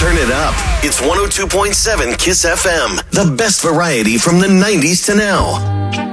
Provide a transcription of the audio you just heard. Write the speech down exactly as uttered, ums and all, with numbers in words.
Turn it up. It's one oh two point seven Kiss F M. The best variety from the nineties to now.